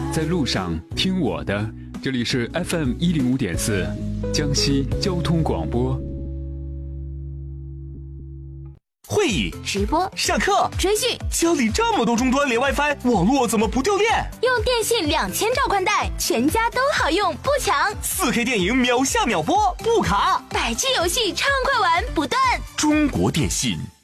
在路上听我的，这里是 FM105.4江西交通广播。 会议、 直播、 上课、 追剧， 家里这么多终端连 WiFi， 网络怎么不掉电？ 用电信2000兆宽带，全家都好用，不抢。 4K 电影秒下秒播，不卡。 100G 游戏畅快玩不断。 中国电信。